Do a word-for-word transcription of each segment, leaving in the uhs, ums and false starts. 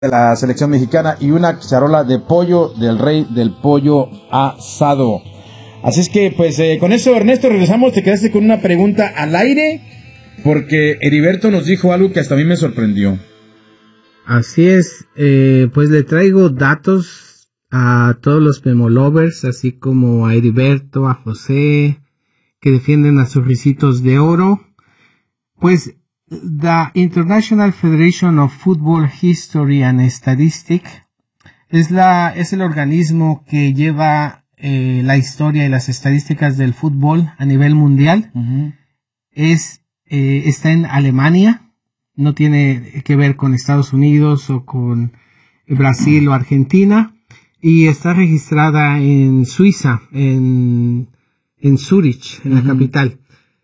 de la selección mexicana y una charola de pollo del rey del pollo asado. Así es que, pues, eh, con eso, Ernesto, regresamos. Te quedaste con una pregunta al aire, porque Heriberto nos dijo algo que hasta a mí me sorprendió. Así es, eh, pues le traigo datos a todos los Memolovers, así como a Heriberto, a José, que defienden a sus ricitos de oro. Pues, the International Federation of Football History and Statistics es la, es el organismo que lleva eh, la historia y las estadísticas del fútbol a nivel mundial. Uh-huh. Es, eh, está en Alemania. No tiene que ver con Estados Unidos o con Brasil o Argentina, y está registrada en Suiza, en, en Zurich, en uh-huh. la capital.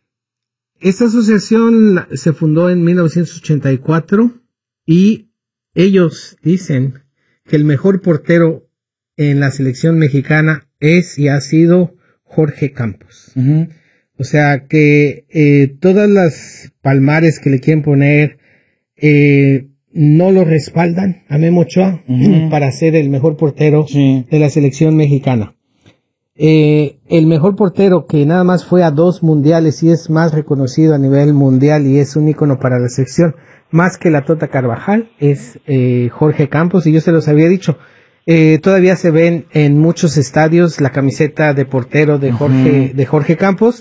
Esta asociación se fundó en mil novecientos ochenta y cuatro y ellos dicen que el mejor portero en la selección mexicana es y ha sido Jorge Campos. Uh-huh. O sea que eh, todas las palmares que le quieren poner eh, no lo respaldan a Memo Ochoa uh-huh. para ser el mejor portero sí. de la selección mexicana. Eh, el mejor portero que nada más fue a dos mundiales y es más reconocido a nivel mundial y es un ícono para la selección, más que la Tota Carvajal, es eh, Jorge Campos, y yo se los había dicho. Eh, todavía se ven en muchos estadios la camiseta de portero de Jorge, uh-huh. de Jorge Campos.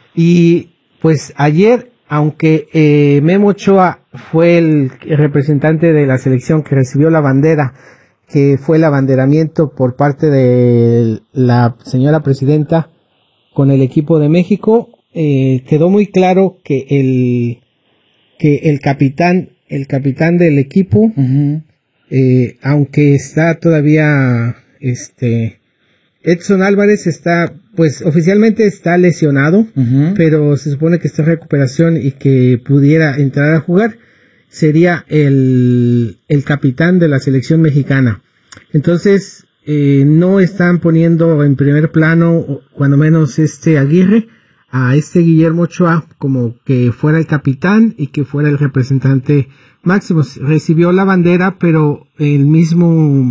Y pues ayer, aunque eh, Memo Ochoa fue el representante de la selección que recibió la bandera, que fue el abanderamiento por parte de la señora presidenta con el equipo de México, eh, quedó muy claro que el que el capitán el capitán del equipo, uh-huh. eh, aunque está todavía este Edson Álvarez está, pues oficialmente está lesionado, uh-huh. pero se supone que está en recuperación y que pudiera entrar a jugar, sería el, el capitán de la selección mexicana. Entonces, eh, no están poniendo en primer plano, cuando menos este Aguirre, a este Guillermo Ochoa como que fuera el capitán y que fuera el representante máximo. Recibió la bandera, pero el mismo...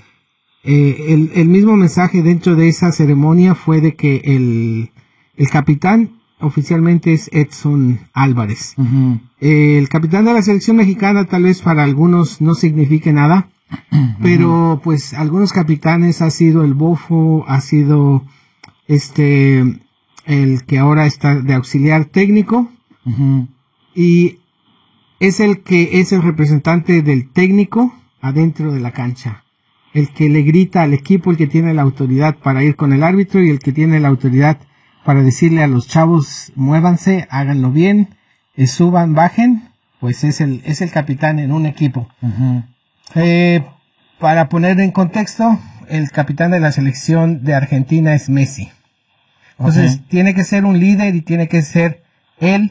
Eh, el, el mismo mensaje dentro de esa ceremonia fue de que el, el capitán oficialmente es Edson Álvarez. Uh-huh. Eh, el capitán de la selección mexicana tal vez para algunos no signifique nada, uh-huh. pero pues algunos capitanes ha sido el Bofo, ha sido este el que ahora está de auxiliar técnico, uh-huh. y es el que es el representante del técnico adentro de la cancha. El que le grita al equipo, el que tiene la autoridad para ir con el árbitro y el que tiene la autoridad para decirle a los chavos, muévanse, háganlo bien, eh, suban, bajen, pues es el, es el capitán en un equipo. Uh-huh. Eh, para poner en contexto, el capitán de la selección de Argentina es Messi. Entonces, uh-huh. tiene que ser un líder y tiene que ser él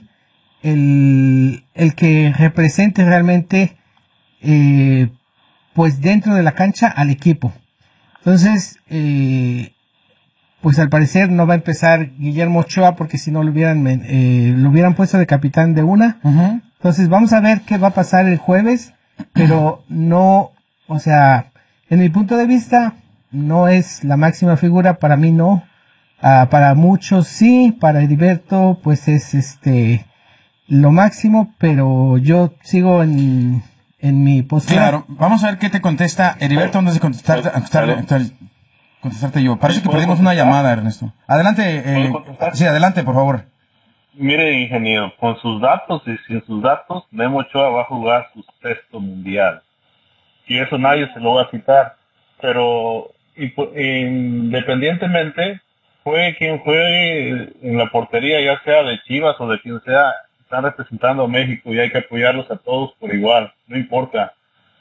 el, el que represente realmente eh, pues dentro de la cancha al equipo. Entonces, eh, pues al parecer no va a empezar Guillermo Ochoa porque si no lo hubieran, eh, lo hubieran puesto de capitán de una. Uh-huh. Entonces vamos a ver qué va a pasar el jueves, pero no, o sea, en mi punto de vista, no es la máxima figura, para mí no, uh, para muchos sí, para Heriberto pues es este lo máximo, pero yo sigo en... en mi postura. Claro, vamos a ver qué te contesta Heriberto antes de contestarte, contestarte, contestarte yo. Parece que perdimos una llamada, Ernesto. Adelante, eh, sí, adelante, por favor. Mire, ingeniero, con sus datos y sin sus datos, Memo Ochoa va a jugar su sexto mundial. Y eso nadie se lo va a quitar. Pero independientemente, juegue quien juegue en la portería, ya sea de Chivas o de quien sea, están representando a México y hay que apoyarlos a todos por igual, no importa.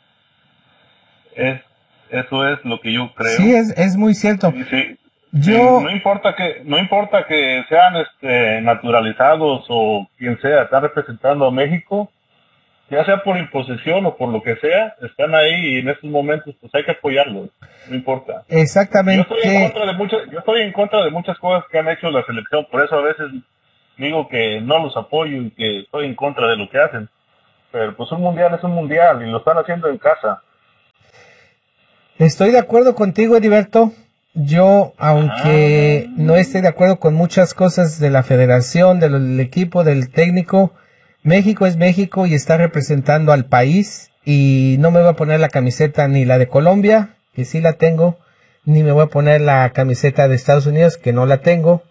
Es, eso es lo que yo creo. Sí, es, es muy cierto. Sí, sí. Yo... No importa que, no importa que sean este, naturalizados o quien sea, están representando a México, ya sea por imposición o por lo que sea, están ahí y en estos momentos pues hay que apoyarlos, no importa. Exactamente. Yo estoy en contra de muchas, yo estoy en contra de muchas cosas que han hecho la selección, por eso a veces digo que no los apoyo y que estoy en contra de lo que hacen. Pero pues un mundial es un mundial y lo están haciendo en casa. Estoy de acuerdo contigo, Heriberto. Yo, aunque ah. no estoy de acuerdo con muchas cosas de la federación, del equipo, del técnico, México es México y está representando al país, y no me voy a poner la camiseta ni la de Colombia, que sí la tengo, ni me voy a poner la camiseta de Estados Unidos, que no la tengo.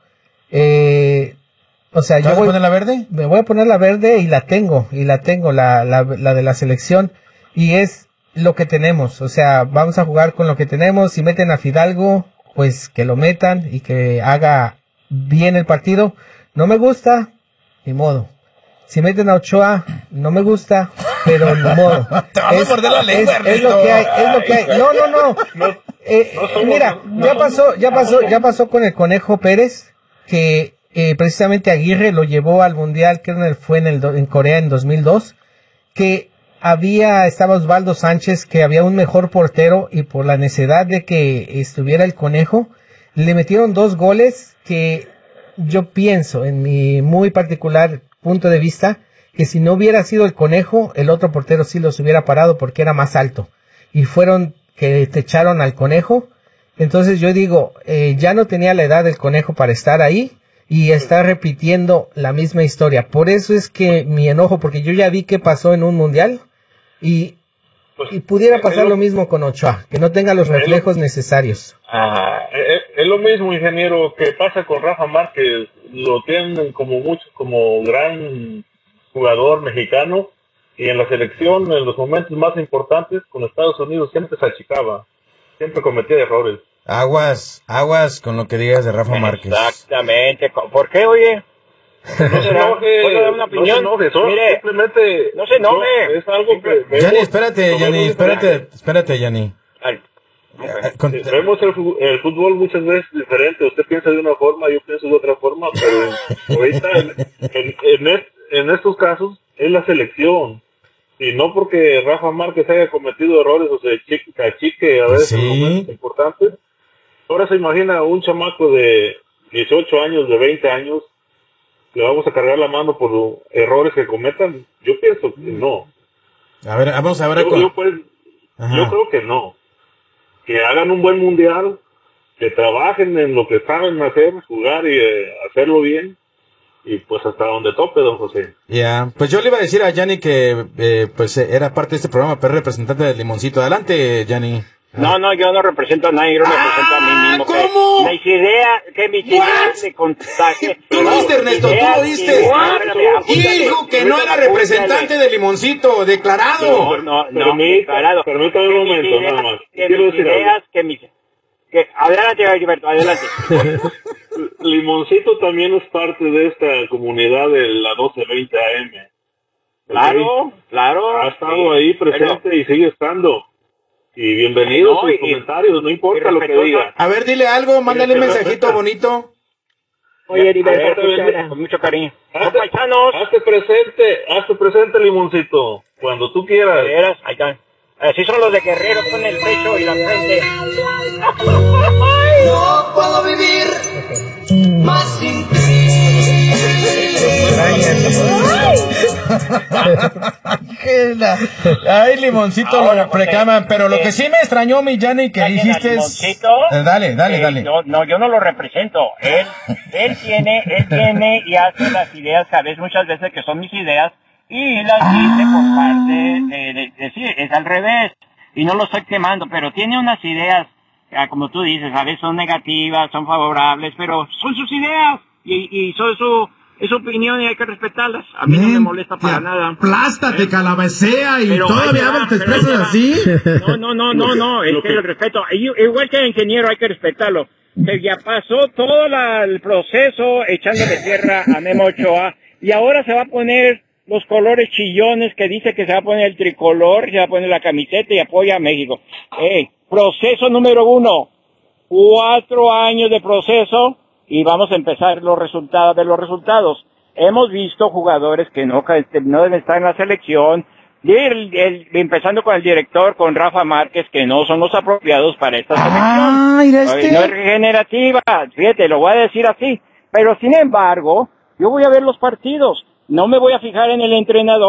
Eh, o sea, ¿Te yo vas voy, a poner la verde? Me voy a poner la verde y la tengo, y la tengo, la, la, la de la selección, y es lo que tenemos. O sea, vamos a jugar con lo que tenemos. Si meten a Fidalgo, pues que lo metan y que haga bien el partido. No me gusta, ni modo. Si meten a Ochoa, no me gusta, pero ni modo. Te vamos a morder la lengua, es, es lo que hay, es lo que hay. No, no, no. Eh, mira, ya pasó, ya pasó, ya pasó con el Conejo Pérez, que eh, precisamente Aguirre lo llevó al Mundial, que fue en, el, en Corea en dos mil dos, que había, estaba Osvaldo Sánchez, que había un mejor portero, y por la necesidad de que estuviera el Conejo, le metieron dos goles que yo pienso, en mi muy particular punto de vista, que si no hubiera sido el Conejo, el otro portero sí los hubiera parado porque era más alto. Y fueron que te echaron al Conejo. Entonces yo digo, eh, ya no tenía la edad del Conejo para estar ahí, y está repitiendo la misma historia. Por eso es que mi enojo, porque yo ya vi que pasó en un mundial, y, pues, y pudiera pasar lo, lo mismo con Ochoa, que no tenga los reflejos lo, necesarios. Ah, es, es lo mismo, ingeniero, que pasa con Rafa Márquez. Lo tienen como mucho, como gran jugador mexicano, y en la selección, en los momentos más importantes con Estados Unidos, siempre se achicaba, siempre cometía errores. Aguas, aguas con lo que digas de Rafa Márquez. Exactamente. ¿Por qué, oye? No se enoje, una opinión? no se enoje, Mire, simplemente no se enoje. Es algo que... Yanni, espérate, Yanni, espérate, espérate, Yanni. Con... Vemos el, el fútbol muchas veces diferente. Usted piensa de una forma, yo pienso de otra forma, pero ahorita en, en, en, est, en estos casos es la selección. Y no porque Rafa Márquez haya cometido errores o se achique a veces sí. en momentos importantes. Ahora se imagina un chamaco de dieciocho años, de veinte años, le vamos a cargar la mano por los errores que cometan. Yo pienso que no. A ver, vamos a ver. Yo, con... yo, pues, yo creo que no. Que hagan un buen mundial, que trabajen en lo que saben hacer, jugar y eh, hacerlo bien, y pues hasta donde tope, don José. Ya, yeah. Pues yo le iba a decir a Yanni que eh, pues era parte de este programa, pero es representante del Limoncito. Adelante, Yanni. No, no, yo no represento a nadie, yo ah, represento a mí mismo. ¿Cómo? Que mis ideas, que mis What? ideas de contagio. Tú lo viste, Ernesto, tú lo viste. Dijo que no era representante del Limoncito, declarado. No, no, no, declarado. Permítame un momento, nada más. Que mis ideas, que mis... Que, adelante, Gilberto, adelante. Limoncito también es parte de esta comunidad de la doce veinte A M. Claro, ¿okay? Claro. Ha estado sí, ahí presente pero... y sigue estando. Y bienvenidos no, sus y, comentarios, no importa lo que diga. A ver, dile algo, mándale un mensajito bonito. Oye, Heriberto, con mucho cariño. Hazte, hazte presente, hazte presente, Limoncito, cuando tú quieras. Eras, ahí está. Así son los de Guerrero, con el pecho y la frente. No puedo vivir más sin ti. Ay, Limoncito, ahora, lo reclaman, pero lo que sí me extrañó, mi Yanni, que dijiste es... Eh, dale, dale, eh, dale. No, no, yo no lo represento. Él, él tiene, él tiene y hace las ideas, sabes, muchas veces que son mis ideas, y las ah. dice por parte de, de, de, sí, es al revés, y no lo estoy quemando, pero tiene unas ideas, como tú dices, a veces son negativas, son favorables, pero son sus ideas, y, y son su... es su opinión y hay que respetarlas. A mí Men, no me molesta para nada. Aplástate, ¿eh? Calabacea y pero todavía va, te expresas así. No, no, no, no, no, es que el respeto, igual que el ingeniero hay que respetarlo. Que ya pasó todo la, el proceso echándole tierra a Memo Ochoa y ahora se va a poner los colores chillones que dice que se va a poner el tricolor, se va a poner la camiseta y apoya a México. Hey, proceso número uno, cuatro años de proceso. Y vamos a empezar los resultados de los resultados. Hemos visto jugadores que no, no deben estar en la selección, y el, el, empezando con el director, con Rafa Márquez, que no son los apropiados para esta ah, selección. Este... No es regenerativa, fíjate, lo voy a decir así. Pero sin embargo, yo voy a ver los partidos, no me voy a fijar en el entrenador,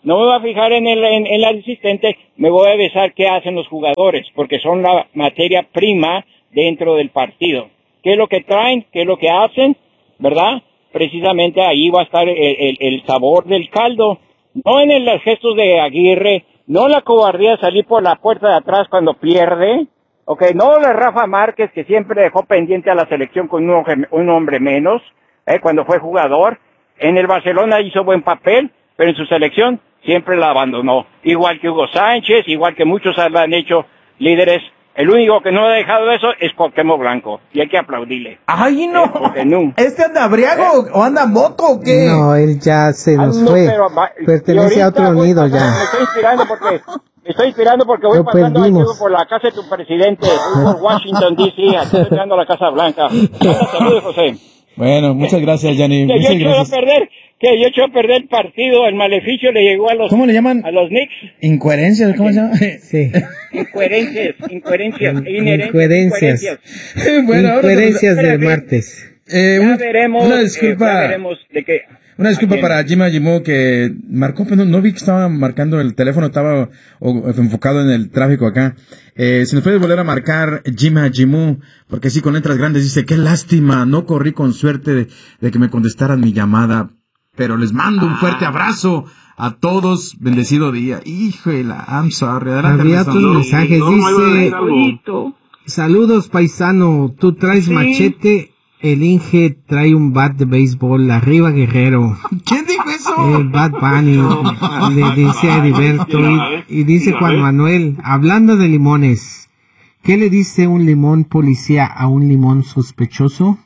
No me voy a fijar en el, en, en el asistente, me voy a besar qué hacen los jugadores, porque son la materia prima dentro del partido. ¿Qué es lo que traen? ¿Qué es lo que hacen? ¿Verdad? Precisamente ahí va a estar el, el, el sabor del caldo. No en el, los gestos de Aguirre, no la cobardía de salir por la puerta de atrás cuando pierde, okay, no la Rafa Márquez que siempre dejó pendiente a la selección con un, un hombre menos, eh, cuando fue jugador. En el Barcelona hizo buen papel, pero en su selección siempre la abandonó. Igual que Hugo Sánchez, igual que muchos la han hecho líderes. El único que no ha dejado eso es Cuauhtémoc Blanco, y hay que aplaudirle. ¡Ay, no! Eh, no. ¿Este anda briago ¿Eh? o anda moco o qué? No, él ya se nos ah, no, fue. Pero, pertenece a otro nido ya. Me estoy inspirando porque, me estoy inspirando porque voy Lo pasando perdimos. por la casa de tu presidente, voy por Washington, D C, aquí estoy llegando a la Casa Blanca. Saludos, José. Bueno, muchas gracias, Gianni. Que muchas yo gracias. a perder, que yo echó a perder el partido, el maleficio le llegó a los... ¿Cómo le llaman? A los Knicks. Incoherencias, ¿cómo se llama? Sí. Incoherencias, incoherencias, inherentes incoherencias. incoherencias. Bueno, incoherencias del martes. Eh, ya un, veremos, una disculpa. Eh, ya veremos de qué. Una disculpa para Jima Jimú que marcó, pero no, no vi que estaba marcando el teléfono, estaba o, enfocado en el tráfico acá. Eh, si nos puedes volver a marcar Jima Jimú, porque sí, con letras grandes dice, qué lástima, no corrí con suerte de, de que me contestaran mi llamada, pero les mando un fuerte abrazo a todos, bendecido día. Híjole, I'm sorry. Adelante, había otros mensajes, no, dice, no, saludos paisano, tú traes sí. machete. El Inge trae un bat de béisbol, arriba Guerrero. ¿Quién dijo eso? El Bad Bunny, le dice a Heriberto, y, y dice Juan Manuel, hablando de limones, ¿qué le dice un limón policía a un limón sospechoso?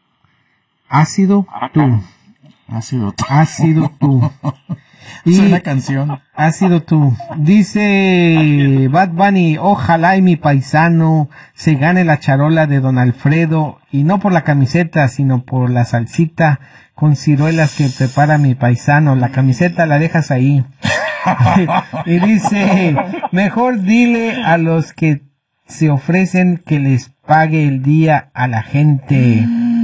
Ácido tú. Ácido tú. Ácido tú. Es una canción. Ha sido tú. Dice Bad Bunny, ojalá y mi paisano se gane la charola de Don Alfredo, y no por la camiseta, sino por la salsita con ciruelas que prepara mi paisano. La camiseta la dejas ahí. Y dice, mejor dile a los que se ofrecen que les pague el día a la gente.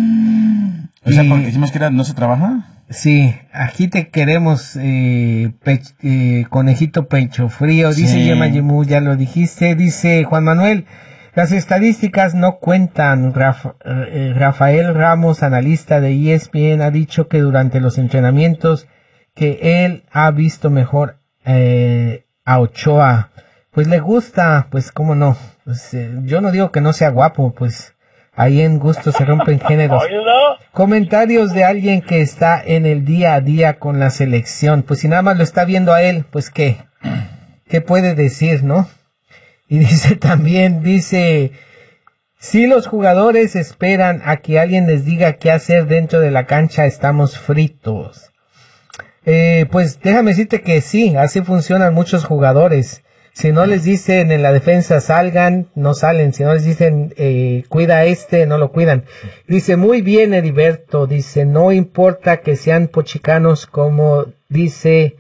O sea, porque decimos que era, no se trabaja. Sí, aquí te queremos, eh, pech, eh, conejito pecho frío, dice sí. Yema Yemú, ya lo dijiste, dice Juan Manuel, las estadísticas no cuentan. Raf, eh, Rafael Ramos, analista de E S P N, ha dicho que durante los entrenamientos que él ha visto mejor eh, a Ochoa, pues le gusta, pues cómo no, pues, eh, yo no digo que no sea guapo, pues ahí en gusto se rompen géneros. Comentarios de alguien que está en el día a día con la selección. Pues si nada más lo está viendo a él, pues qué, qué puede decir, ¿no? Y dice también, dice, si los jugadores esperan a que alguien les diga qué hacer dentro de la cancha, estamos fritos. Eh, pues déjame decirte que sí, así funcionan muchos jugadores. Si no les dicen en la defensa salgan, no salen. Si no les dicen eh, cuida a este, no lo cuidan. Dice muy bien Heriberto, dice no importa que sean pochicanos, como dice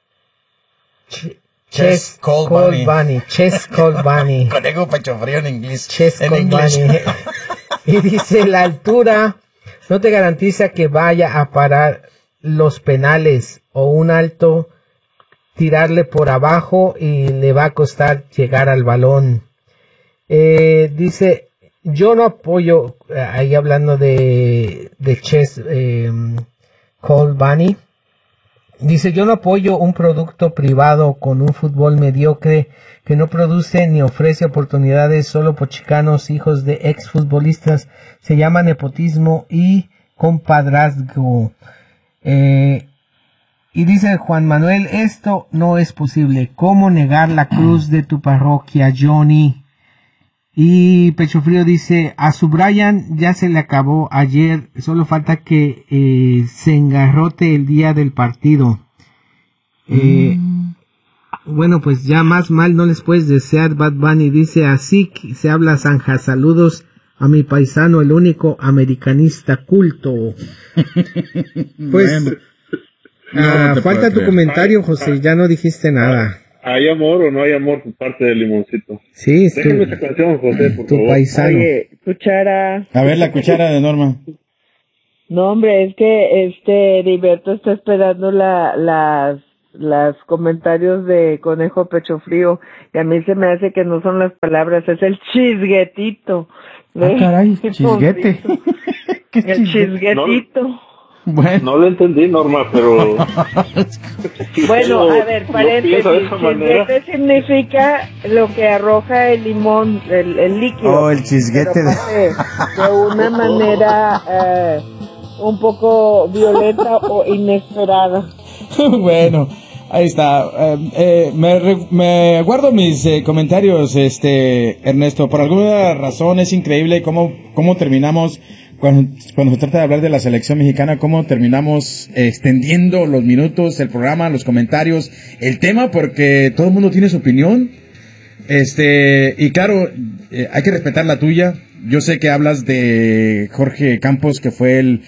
Ch Ches Colbani. Ches Colbani. Conejo pecho frío en inglés. Ches en inglés. Y dice la altura no te garantiza que vaya a parar los penales, o un alto tirarle por abajo y le va a costar llegar al balón. Eh, dice, yo no apoyo, ahí hablando de, de Ches eh, Colbani, dice, yo no apoyo un producto privado con un fútbol mediocre que no produce ni ofrece oportunidades solo por chicanos, hijos de exfutbolistas. Se llama nepotismo y compadrazgo. Eh, Y dice Juan Manuel, esto no es posible. ¿Cómo negar la cruz de tu parroquia, Johnny? Y Pecho Frío dice, a su Brian ya se le acabó ayer, solo falta que eh, se engarrote el día del partido. Eh, mm. Bueno, pues ya más mal no les puedes desear, Bad Bunny. Dice, así que se habla Zanja, saludos a mi paisano, el único americanista culto. Pues... Bueno. Ah, no falta tu creer. Comentario, José, ya no dijiste nada. ¿Hay amor o no hay amor por parte del limoncito? Sí, es Déjame tu, esa canción, José, por tu favor. paisano. Oye, cuchara. A ver, la cuchara de Norma. No, hombre, es que este Heriberto está esperando la, las, las comentarios de Conejo Pecho Frío, y a mí se me hace que no son las palabras, es el chisguetito. Ah, caray, chisguete. El chisguetito. No, bueno. No lo entendí, Norma, pero... Bueno, a ver, paréntesis, chisguete significa lo que arroja el limón, el, el líquido. Oh, el chisguete. De, de una manera eh, un poco violenta o inesperada. Bueno, ahí está. Eh, eh, me, me guardo mis eh, comentarios, este Ernesto. Por alguna razón es increíble cómo, cómo terminamos, cuando, cuando se trata de hablar de la selección mexicana, cómo terminamos eh, extendiendo los minutos, el programa, los comentarios, el tema, porque todo el mundo tiene su opinión. Este, y claro, eh, hay que respetar la tuya. Yo sé que hablas de Jorge Campos, que fue el...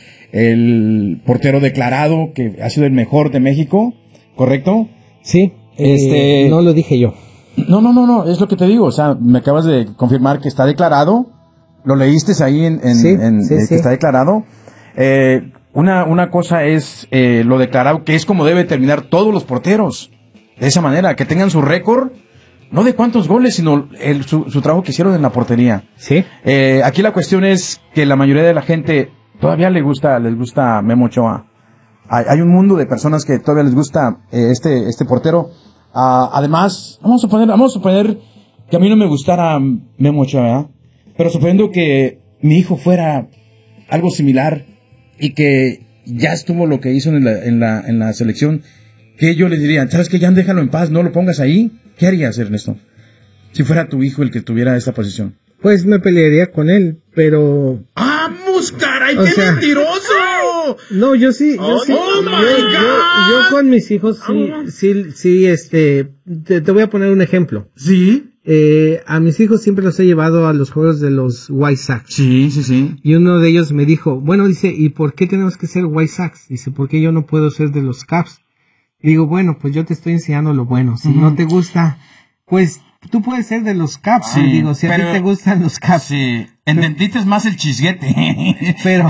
el portero declarado, que ha sido el mejor de México, ¿correcto? Sí, este... Eh, no lo dije yo. No, no, no, no, es lo que te digo, o sea, me acabas de confirmar que está declarado, lo leíste ahí en, en, sí, en sí, eh, sí. que está declarado. Eh, una, una cosa es eh, lo declarado, que es como debe terminar todos los porteros, de esa manera, que tengan su récord, no de cuántos goles, sino el, su, su trabajo que hicieron en la portería. Sí. Eh, aquí la cuestión es que la mayoría de la gente todavía le gusta, les gusta Memo Ochoa. Hay, hay un mundo de personas que todavía les gusta eh, este, este portero. Uh, además, vamos a suponer, vamos a suponer que a mí no me gustara Memo Ochoa, ¿verdad? Pero suponiendo que mi hijo fuera algo similar y que ya estuvo lo que hizo en la, en la, en la selección, que yo le diría, ¿sabes qué? Ya déjalo en paz, no lo pongas ahí. ¿Qué harías, Ernesto? Si fuera tu hijo el que tuviera esta posición. Pues me pelearía con él, pero... ¡Vamos, caray! O ¡Qué sea, mentiroso! No, yo sí, yo Oh, sí. oh yo, my yo, God. yo con mis hijos sí, sí, sí, este... Te, te voy a poner un ejemplo. ¿Sí? Eh, a mis hijos siempre los he llevado a los juegos de los White Sox. Sí, sí, sí. Y uno de ellos me dijo, bueno, dice, ¿y por qué tenemos que ser White Sox? Dice, ¿por qué yo no puedo ser de los Caps? Digo, bueno, pues yo te estoy enseñando lo bueno. Si uh-huh. no te gusta, pues... Tú puedes ser de los Caps, sí, digo, si a ti te gustan los Caps. Sí, entendiste más el chisguete. Pero...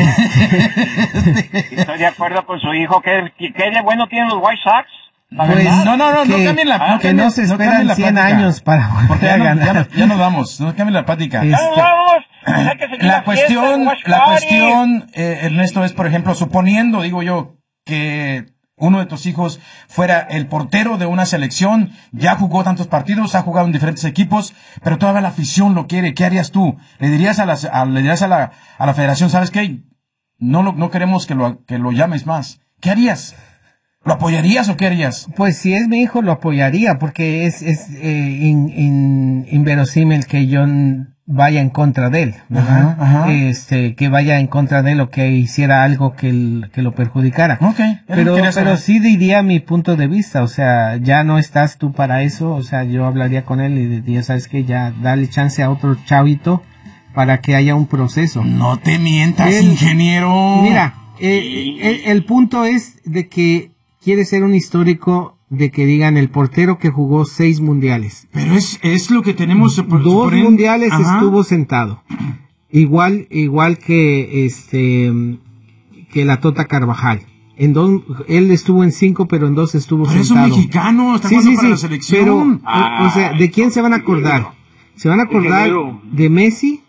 Estoy de acuerdo con su hijo. ¿Qué, qué de bueno tienen los White Sox? Pues, no, no, no, que, no cambien la ah, no que cambien, no se esperan no cien años para volver a ganar. Ya, ya, ya nos vamos, no cambien la plática. ¡Ya nos vamos! La cuestión, la cuestión, eh, Ernesto, es, por ejemplo, suponiendo, digo yo, que... uno de tus hijos fuera el portero de una selección, ya jugó tantos partidos, ha jugado en diferentes equipos, pero todavía la afición lo quiere. ¿Qué harías tú? ¿Le dirías a la, a, le dirías a la, a la federación, sabes qué? No lo, no queremos que lo, que lo llames más. ¿Qué harías? ¿Lo apoyarías o qué harías? Pues si es mi hijo lo apoyaría, porque es, es eh, in, in, inverosímil que yo vaya en contra de él, ¿verdad? Ajá, ajá. Este, que vaya en contra de él o que hiciera algo que, el, que lo perjudicara. Okay, pero, pero sí diría mi punto de vista, o sea, ya no estás tú para eso, o sea, yo hablaría con él y diría, ¿sabes qué? Ya dale chance a otro chavito para que haya un proceso. No te mientas, él, ingeniero. Mira, eh, el, el punto es de que quiere ser un histórico de que digan el portero que jugó seis mundiales. Pero es, es lo que tenemos. Por, Dos por mundiales Ajá. estuvo sentado. Igual, igual que este, que la Tota Carvajal. En dos, él estuvo en cinco, pero en dos estuvo pero sentado. Pero es un mexicano, está sí, jugando sí, para sí, la selección. Pero, ah, o sea, ¿de quién se van a acordar? Se van a acordar de Messi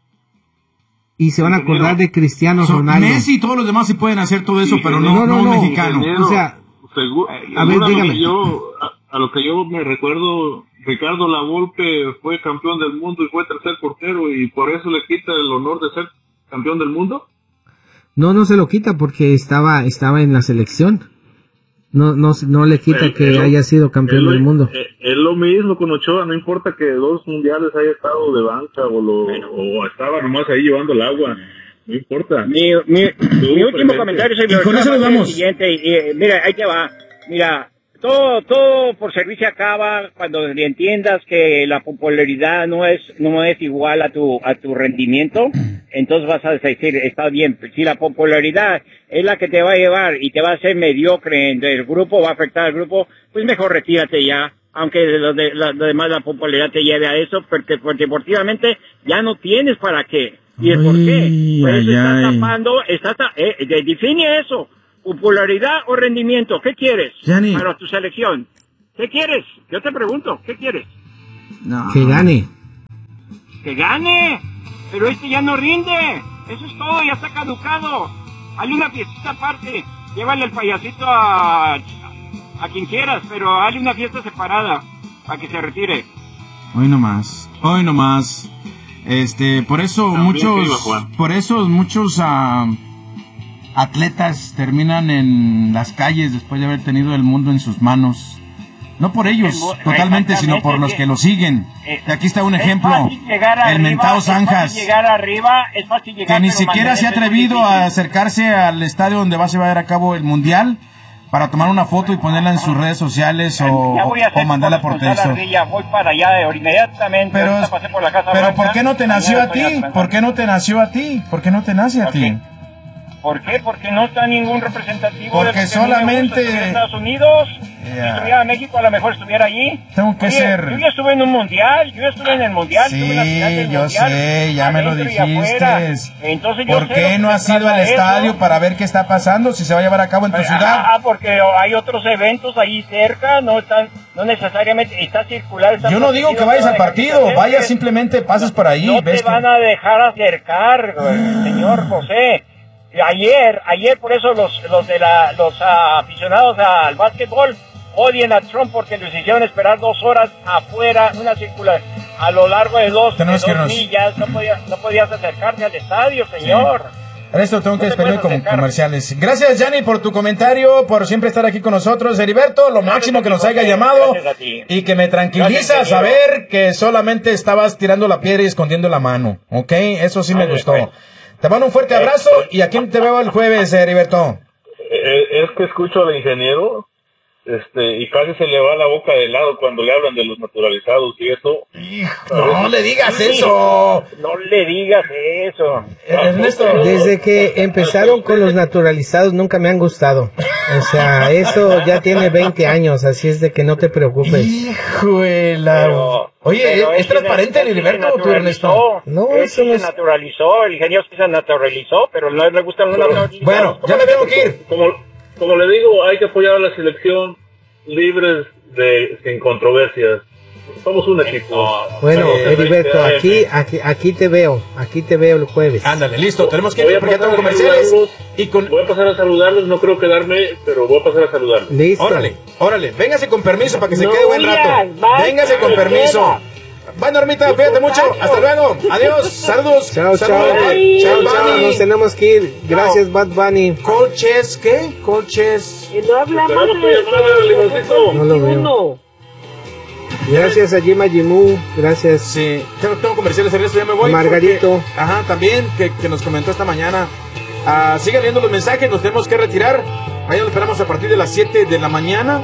y se van a acordar de Cristiano so, Ronaldo. Messi y todos los demás sí pueden hacer todo eso, sí, pero no, no, no, no un mexicano. Ingeniero, o sea, seguro, a ver, dígame. A lo, que yo, a, a lo que yo me recuerdo, Ricardo Lavolpe fue campeón del mundo y fue tercer portero y por eso le quita el honor de ser campeón del mundo. No, no se lo quita porque estaba estaba en la selección. No no no le quita el, que el, haya sido campeón el, del mundo. Es, es lo mismo con Ochoa, no importa que dos mundiales haya estado de banca o lo bueno, o estaba nomás ahí llevando el agua. No importa. Mi, mi, mi último comentario es y con eso nos vamos. El siguiente. Y, y, mira, ahí te va. Mira, todo todo por servicio acaba cuando le entiendas que la popularidad no es no es igual a tu a tu rendimiento. Entonces vas a decir, está bien, si la popularidad es la que te va a llevar y te va a hacer mediocre en el grupo, va a afectar al grupo, pues mejor retírate ya. Aunque lo de, lo, lo demás la popularidad te lleve a eso, porque, porque deportivamente ya no tienes para qué. ¿Y el por qué? Pues eso está tapando, está, eh, define eso. ¿Popularidad o rendimiento? ¿Qué quieres Gianni. para tu selección? ¿Qué quieres? Yo te pregunto, ¿qué quieres? No. Que gane. ¡Que gane! Pero este ya no rinde. Eso es todo, ya está caducado. Hay una fiestita aparte. Llévale el payasito a, a quien quieras, pero hazle una fiesta separada para que se retire. Hoy no más, hoy no más. Este, por eso También muchos, iba, por eso muchos uh, atletas terminan en las calles después de haber tenido el mundo en sus manos. No por ellos El, totalmente, sino por los que lo siguen. Eh, Y aquí está un es ejemplo, fácil llegar el arriba, mentado es Zanjas, fácil llegar arriba, es fácil llegar, que ni pero siquiera se ha mantenerse es atrevido muy a difícil. acercarse al estadio donde va a llevar a cabo el mundial para tomar una foto y ponerla en sus redes sociales o, Ya voy a hacer o mandarla por corresponsal texto. Ardilla, voy para allá de- inmediatamente. Pero, Ahorita pasé por la Casa pero Blanca, ¿por qué no te nació mañana a ti? estoy atrasado. ¿Por qué no te nació a ti? ¿Por qué no te nace a ¿Por ti? qué? ¿Por qué? Porque no está ningún representativo. Porque de lo que a mí me solamente- gusta. Estuviera en Estados Unidos, Yeah. si estuviera en México, a lo mejor estuviera allí. Tengo que Oye, ser- Yo ya estuve en un mundial, yo ya estuve en el mundial. Sí, estuve en la final del yo mundial, sé, ya me lo adentro y afuera. dijiste. Entonces, yo ¿Por sé qué lo que no se has ido trata al eso. estadio para ver qué está pasando, si se va a llevar a cabo en tu Pues, ciudad? Ah, porque hay otros eventos ahí cerca, no están, no necesariamente está circular. Está Yo no digo que protegido, vayas no al dejan partido, que se vayas acerquen. simplemente pases por ahí. No ves te que- van a dejar acercar, güey, señor José. Ayer, ayer por eso los, los de la, los ah, aficionados al básquetbol odian a Trump porque les hicieron esperar dos horas afuera, una circular a lo largo de dos, de Tenemos que dos irnos. millas, no podías, no podías acercarte al estadio, señor. Esto tengo que No te despedirme puedes con acercar. comerciales. Gracias, Gianni, por tu comentario, por siempre estar aquí con nosotros. Heriberto, lo máximo que nos haya llamado Gracias a ti. y que me tranquiliza Gracias, saber que solamente estabas tirando la piedra y escondiendo la mano. ¿Ok? Eso sí me Vale, gustó. pues. Te mando un fuerte abrazo y a quién te veo el jueves, Heriberto. Eh, Es que escucho al ingeniero este y casi se le va la boca de lado cuando le hablan de los naturalizados y eso. No le digas eso. No le digas eso. Ernesto. Desde que empezaron con los naturalizados nunca me han gustado. O sea, eso ya tiene veinte años, así es de que no te preocupes. Hijuela. Pero- Oye, pero ¿es él sí transparente se- el él sí Heriberto se o tú, Ernesto? naturalizó. No, Él eso sí no se es- naturalizó, el ingeniero sí se naturalizó, pero no le gustan los naturalizados. Bueno, ya me tengo que ir. Como, como le digo, hay que apoyar a la selección libres de sin controversias. Somos un equipo. Bueno, Sí, Heriberto, sí, aquí, sí. aquí, aquí te veo, aquí te veo el jueves. Ándale, listo. Tenemos que Voy ir a porque ya pasar tengo a comerciales. saludarlos. Y con... Voy a pasar a saludarlos, no creo quedarme, pero voy a pasar a saludarlos. Listo. Órale, órale. Véngase con permiso para que se No quede buen huyas, rato. vaya, Véngase con que permiso. quiera. Bueno, Normita, cuídate mucho. Hasta luego. Adiós. Saludos. Chao, chao. Saludos. Bye. Chao, Bad chao, Bunny. nos tenemos que ir. Gracias, Bad Bunny. Colches, ¿qué? Colches. Y no hablamos Esperamos tu de llamada, limoncito. No lo veo. uno. Gracias a Jima Jimu, gracias. Sí, tengo, tengo comerciales, Ernesto, ya me voy. Margarito. porque- ajá, también, que, que nos comentó esta mañana. Ah, sigan viendo los mensajes, nos tenemos que retirar. Mañana lo esperamos a partir de las siete de la mañana.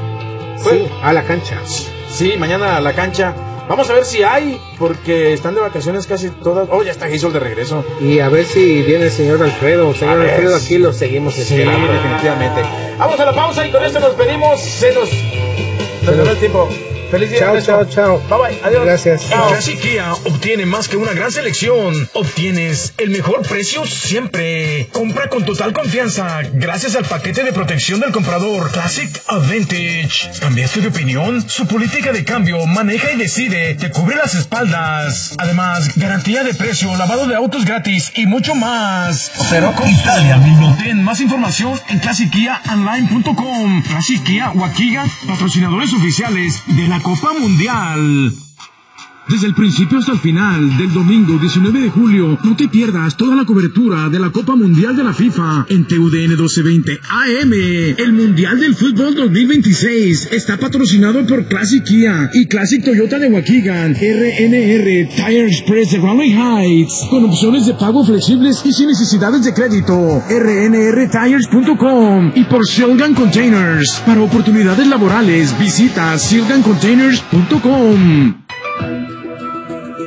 Sí, a la cancha. Sí, mañana a la cancha. Vamos a ver si hay, porque están de vacaciones casi todas. Oh, ya está Gisol de regreso. Y a ver si viene el señor Alfredo. Señor A ver. Alfredo, aquí lo seguimos Sí, esperando. definitivamente. Vamos a la pausa y con esto nos pedimos. Se nos terminó el tiempo. Feliz día. Chao, Ernesto. chao, chao. Bye bye, adiós. Gracias. Chao. Classic Kia obtiene más que una gran selección. Obtienes el mejor precio siempre. Compra con total confianza gracias al paquete de protección del comprador Classic Advantage. ¿Cambiaste de opinión? Su política de cambio maneja y decide. Te cubre las espaldas. Además, garantía de precio, lavado de autos gratis y mucho más. Cero con Italia. Obtén más información en classic kia online punto com. Classic Kia Waukegan, patrocinadores oficiales de la Copa Mundial. Desde el principio hasta el final del domingo diecinueve de julio, no te pierdas toda la cobertura de la Copa Mundial de la FIFA en T U D N doce veinte A M. El Mundial del Fútbol dos mil veintiséis está patrocinado por Classic Kia y Classic Toyota de Waukegan, R N R Tire Express de Raleigh Heights, con opciones de pago flexibles y sin necesidades de crédito, R N R tires punto com, y por Shilgan Containers. Para oportunidades laborales, visita shilgan containers punto com.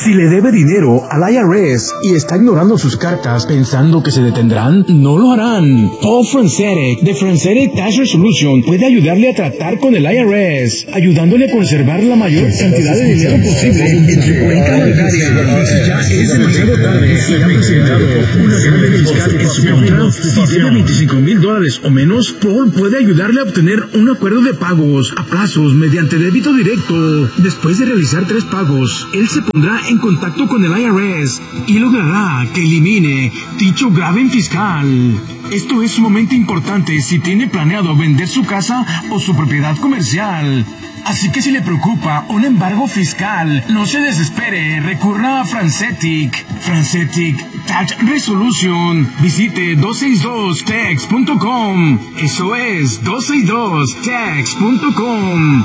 Si le debe dinero al I R S y está ignorando sus cartas pensando que se detendrán, no lo harán. Paul Francetic de Francetic Tax Resolution puede ayudarle a tratar con el I R S, ayudándole a conservar la mayor cantidad de dinero posible en su cuenta bancaria. Si ya es demasiado tarde y ha presentado una carga fiscal en su contra, si debe veinticinco mil dólares o menos, Paul puede ayudarle a obtener un acuerdo de pagos a plazos mediante débito directo. Después de realizar tres pagos, él se pondrá en contacto con el I R S y logrará que elimine dicho gravamen fiscal. Esto es sumamente importante si tiene planeado vender su casa o su propiedad comercial. Así que si le preocupa un embargo fiscal, no se desespere, recurra a Francetic. Francetic Tax Resolution. Visite dos seis dos tax punto com. Eso es dos seis dos tax punto com.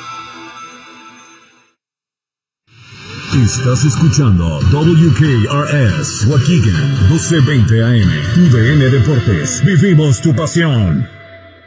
Estás escuchando W K R S Waukegan doce veinte A M, U D N Deportes. Vivimos tu pasión.